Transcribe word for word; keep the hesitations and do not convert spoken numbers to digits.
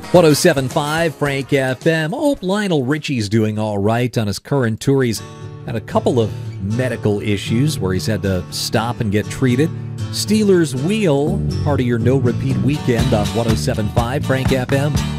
one oh seven point five Frank F M. I hope Lionel Richie's doing all right on his current tour. He's had a couple of medical issues where he's had to stop and get treated. Steelers Wheel, part of your no-repeat weekend on one oh seven point five Frank F M.